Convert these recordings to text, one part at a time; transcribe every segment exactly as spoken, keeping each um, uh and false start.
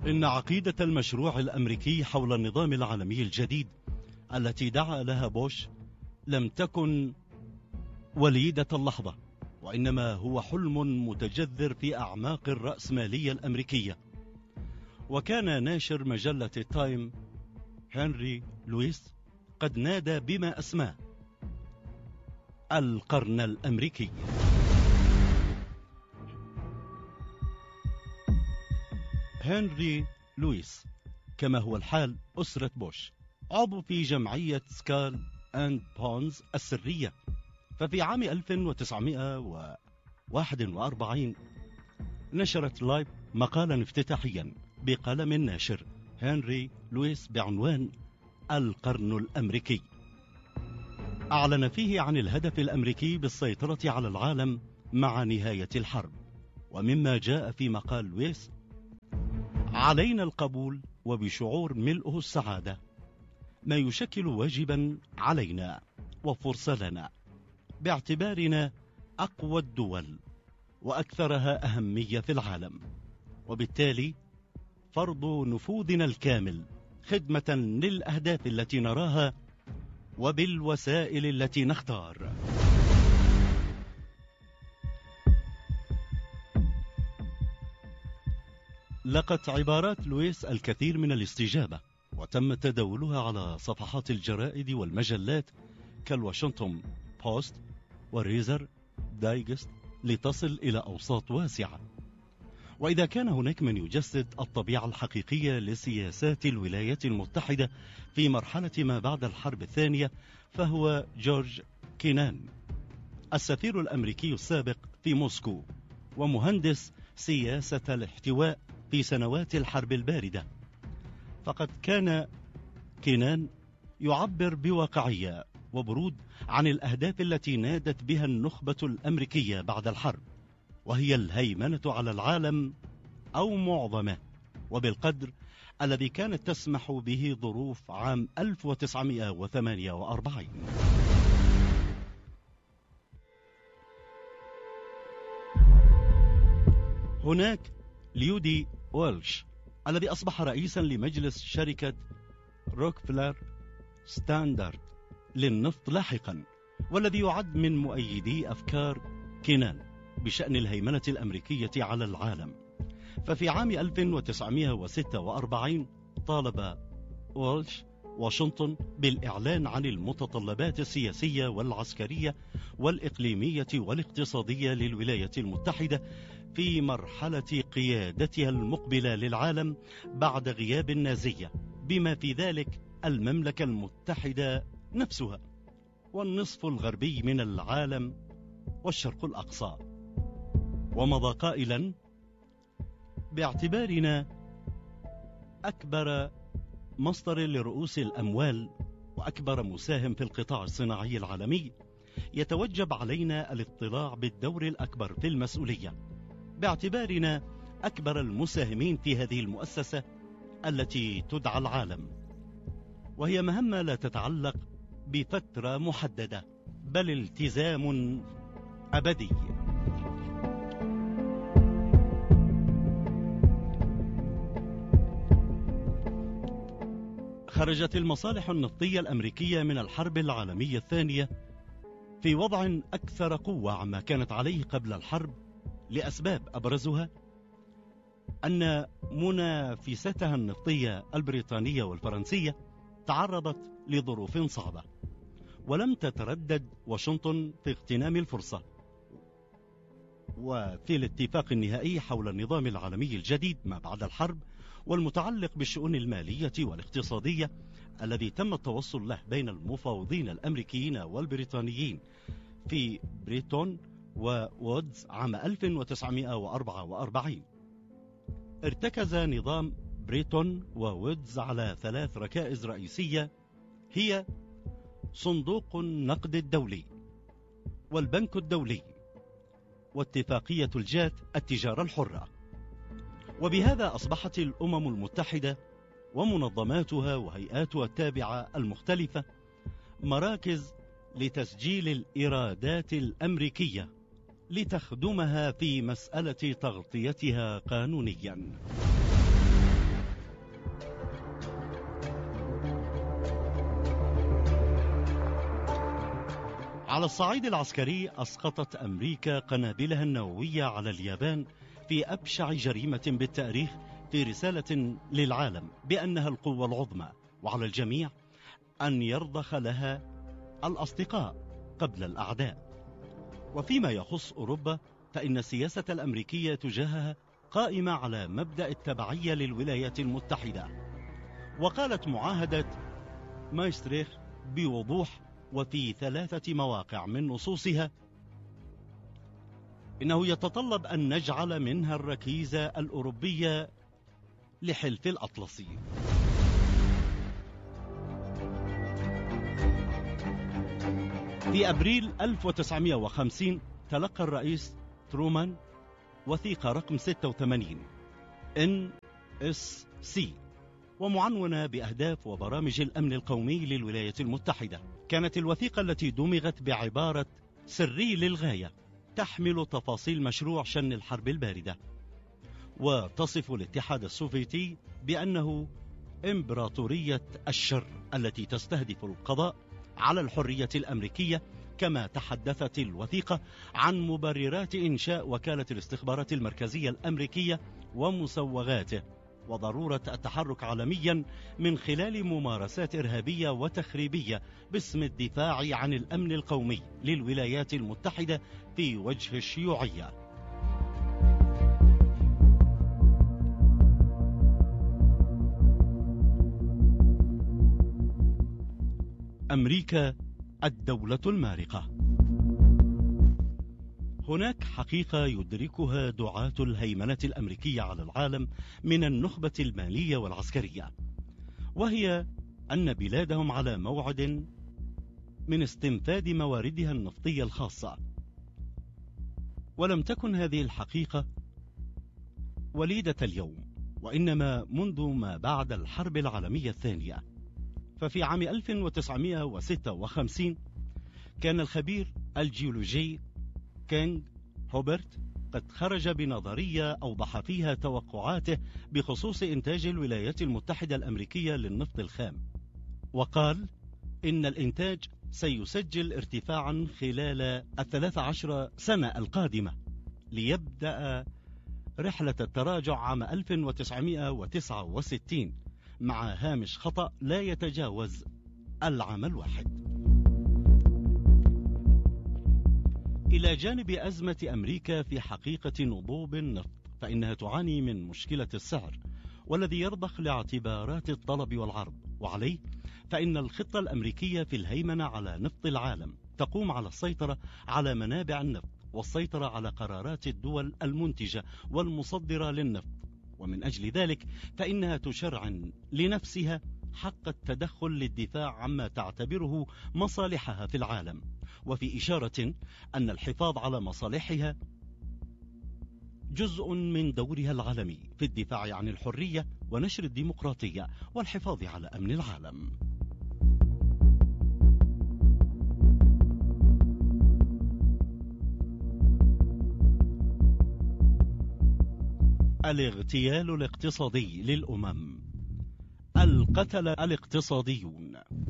إن عقيدة المشروع الأمريكي حول النظام العالمي الجديد التي دعا لها بوش لم تكن وليدة اللحظة، وإنما هو حلم متجذر في أعماق الرأسمالية الأمريكية. وكان ناشر مجلة التايم هنري لويس قد نادى بما أسماه القرن الأمريكي. هنري لويس كما هو الحال أسرة بوش عضو في جمعية سكال أند بونز السرية. ففي عام ألف وتسعمائة وواحد وأربعين نشرت لايف مقالا افتتاحيا بقلم الناشر هنري لويس بعنوان القرن الأمريكي، أعلن فيه عن الهدف الأمريكي بالسيطرة على العالم مع نهاية الحرب. ومما جاء في مقال لويس: علينا القبول وبشعور ملئه السعادة ما يشكل واجبا علينا وفرصة لنا باعتبارنا أقوى الدول وأكثرها أهمية في العالم، وبالتالي فرض نفوذنا الكامل خدمة للأهداف التي نراها وبالوسائل التي نختار. لقت عبارات لويس الكثير من الاستجابة، وتم تداولها على صفحات الجرائد والمجلات كالواشنطن بوست وريزر دايجست لتصل إلى أوساط واسعة. وإذا كان هناك من يجسد الطبيعة الحقيقية لسياسات الولايات المتحدة في مرحلة ما بعد الحرب الثانية فهو جورج كينان، السفير الأمريكي السابق في موسكو ومهندس سياسة الاحتواء في سنوات الحرب الباردة. فقد كان كينان يعبر بواقعية وبرود عن الأهداف التي نادت بها النخبة الأمريكية بعد الحرب، وهي الهيمنة على العالم أو معظمه وبالقدر الذي كانت تسمح به ظروف عام ألف وتسعمائة وثمانية وأربعين. هناك ليودي ويلش الذي أصبح رئيسا لمجلس شركة روكفلر ستاندرد للنفط لاحقا، والذي يعد من مؤيدي أفكار كينان بشأن الهيمنة الأمريكية على العالم. ففي عام ألف وتسعمائة وستة وأربعين طالب ويلش واشنطن بالإعلان عن المتطلبات السياسية والعسكرية والإقليمية والاقتصادية للولايات المتحدة في مرحلة قيادتها المقبلة للعالم بعد غياب النازية، بما في ذلك المملكة المتحدة نفسها والنصف الغربي من العالم والشرق الأقصى. ومضى قائلا: باعتبارنا أكبر مصدر لرؤوس الأموال وأكبر مساهم في القطاع الصناعي العالمي، يتوجب علينا الاطلاع بالدور الأكبر في المسؤولية، باعتبارنا أكبر المساهمين في هذه المؤسسة التي تدعى العالم، وهي مهمة لا تتعلق بفترة محددة بل التزام أبدي. خرجت المصالح النفطية الأمريكية من الحرب العالمية الثانية في وضع أكثر قوة عما كانت عليه قبل الحرب لأسباب أبرزها أن منافستها النفطية البريطانية والفرنسية تعرضت لظروف صعبة، ولم تتردد واشنطن في اغتنام الفرصة وفي الاتفاق النهائي حول النظام العالمي الجديد ما بعد الحرب والمتعلق بالشؤون المالية والاقتصادية الذي تم التوصل له بين المفاوضين الأمريكيين والبريطانيين في بريتون ووودز عام ألف وتسعمائة وأربعة وأربعين. ارتكز نظام بريتون ووودز على ثلاث ركائز رئيسية هي صندوق النقد الدولي والبنك الدولي واتفاقية الجات التجارة الحرة. وبهذا أصبحت الأمم المتحدة ومنظماتها وهيئاتها التابعة المختلفة مراكز لتسجيل الإيرادات الأمريكية لتخدمها في مسألة تغطيتها قانونيا. على الصعيد العسكري أسقطت أمريكا قنابلها النووية على اليابان في أبشع جريمة بالتاريخ، في رسالة للعالم بأنها القوة العظمى، وعلى الجميع أن يرضخ لها الأصدقاء قبل الأعداء. وفيما يخص أوروبا فإن السياسة الأمريكية تجاهها قائمة على مبدأ التبعية للولايات المتحدة. وقالت معاهدة مايستريخ بوضوح وفي ثلاثة مواقع من نصوصها إنه يتطلب أن نجعل منها الركيزة الأوروبية لحلف الأطلسي. في أبريل ألف وتسعمائة وخمسين تلقى الرئيس ترومان وثيقة رقم ستة وثمانين إن إس سي ومعنونة بأهداف وبرامج الأمن القومي للولايات المتحدة. كانت الوثيقة التي دمغت بعبارة سري للغاية تحمل تفاصيل مشروع شن الحرب الباردة، وتصف الاتحاد السوفيتي بأنه إمبراطورية الشر التي تستهدف القضاء على الحرية الأمريكية. كما تحدثت الوثيقة عن مبررات إنشاء وكالة الاستخبارات المركزية الأمريكية ومسوغاته، وضرورة التحرك عالميا من خلال ممارسات إرهابية وتخريبية باسم الدفاع عن الأمن القومي للولايات المتحدة في وجه الشيوعية. أمريكا الدولة المارقة. هناك حقيقة يدركها دعاة الهيمنة الأمريكية على العالم من النخبة المالية والعسكرية، وهي أن بلادهم على موعد من استنفاد مواردها النفطية الخاصة. ولم تكن هذه الحقيقة وليدة اليوم، وإنما منذ ما بعد الحرب العالمية الثانية. ففي عام ألف وتسعمائة وستة وخمسين كان الخبير الجيولوجي كينغ هوبرت قد خرج بنظرية أوضح فيها توقعاته بخصوص إنتاج الولايات المتحدة الأمريكية للنفط الخام، وقال إن الإنتاج سيسجل ارتفاعا خلال الثلاث عشر سنة القادمة، ليبدأ رحلة التراجع عام ألف وتسعمائة وتسعة وستين مع هامش خطأ لا يتجاوز العام الواحد. إلى جانب أزمة أمريكا في حقيقة نضوب النفط، فإنها تعاني من مشكلة السعر والذي يرضخ لاعتبارات الطلب والعرض. وعليه فإن الخطة الأمريكية في الهيمنة على نفط العالم تقوم على السيطرة على منابع النفط والسيطرة على قرارات الدول المنتجة والمصدرة للنفط، ومن أجل ذلك فإنها تشرعن لنفسها حق التدخل للدفاع عما تعتبره مصالحها في العالم، وفي إشارة أن الحفاظ على مصالحها جزء من دورها العالمي في الدفاع عن الحرية ونشر الديمقراطية والحفاظ على أمن العالم. الاغتيال الاقتصادي للأمم. القتلة الاقتصاديون.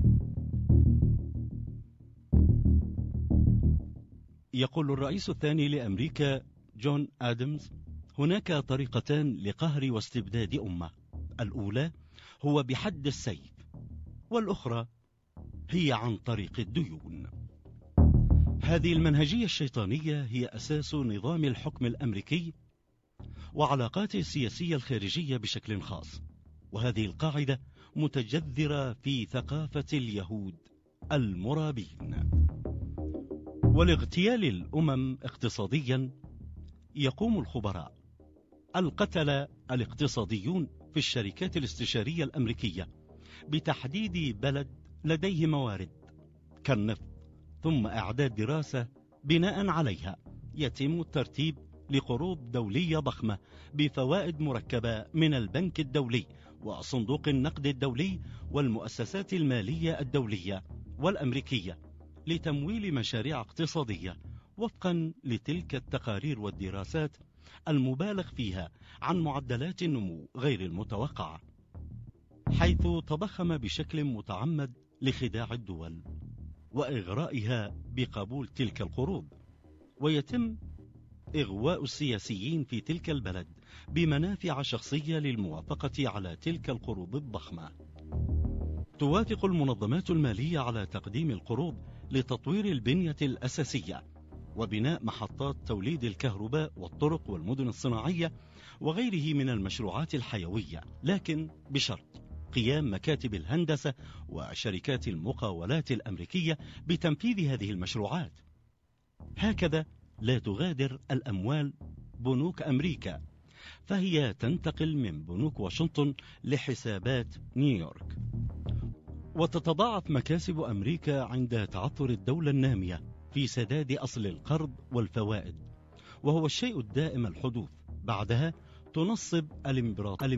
يقول الرئيس الثاني لأمريكا جون آدمز: هناك طريقتان لقهر واستبداد أمة، الأولى هو بحد السيف، والأخرى هي عن طريق الديون. هذه المنهجية الشيطانية هي أساس نظام الحكم الأمريكي وعلاقاته السياسية الخارجية بشكل خاص، وهذه القاعدة متجذرة في ثقافة اليهود المرابين. ولاغتيال الأمم اقتصاديا يقوم الخبراء القتلة الاقتصاديون في الشركات الاستشارية الأمريكية بتحديد بلد لديه موارد كالنفط، ثم إعداد دراسة بناء عليها يتم الترتيب لقروض دولية ضخمة بفوائد مركبة من البنك الدولي وصندوق النقد الدولي والمؤسسات المالية الدولية والأمريكية لتمويل مشاريع اقتصادية وفقا لتلك التقارير والدراسات المبالغ فيها عن معدلات النمو غير المتوقعة، حيث تضخم بشكل متعمد لخداع الدول. وإغرائها بقبول تلك القروض، ويتم إغواء السياسيين في تلك البلد بمنافع شخصية للموافقة على تلك القروض الضخمة. توافق المنظمات المالية على تقديم القروض لتطوير البنية الأساسية وبناء محطات توليد الكهرباء والطرق والمدن الصناعية وغيره من المشروعات الحيوية، لكن بشرط قيام مكاتب الهندسة وشركات المقاولات الأمريكية بتنفيذ هذه المشروعات. هكذا لا تغادر الأموال بنوك أمريكا، فهي تنتقل من بنوك واشنطن لحسابات نيويورك. وتتضاعف مكاسب أمريكا عند تعثر الدولة النامية في سداد أصل القرض والفوائد، وهو الشيء الدائم الحدوث. بعدها تنصب الإمبراطورية